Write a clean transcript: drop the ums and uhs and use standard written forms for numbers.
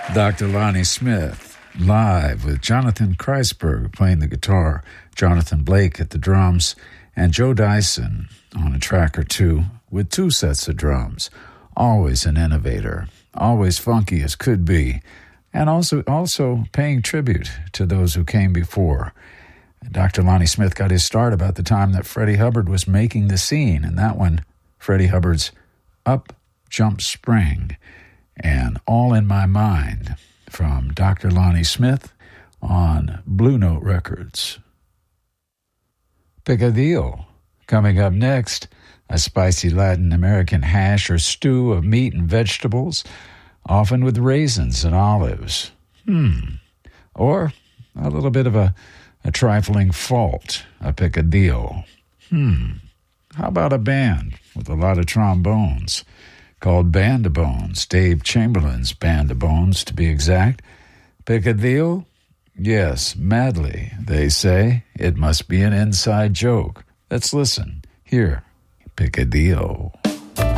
Dr. Lonnie Smith, live with Jonathan Kreisberg playing the guitar, Jonathan Blake at the drums, and Joe Dyson on a track or two with two sets of drums. Always an innovator, always funky as could be, and also paying tribute to those who came before. Dr. Lonnie Smith got his start about the time that Freddie Hubbard was making the scene, and that one, Freddie Hubbard's Up Jump Spring, and All in My Mind from Dr. Lonnie Smith on Blue Note Records. Picadillo. Coming up next, a spicy Latin American hash or stew of meat and vegetables, often with raisins and olives. Or a little bit of a trifling fault, a picadillo. How about a band with a lot of trombones called Band of Bones, Dave Chamberlain's Band of Bones to be exact? Picadillo? Yes, madly, they say. It must be an inside joke. Let's listen. Here, Picadillo.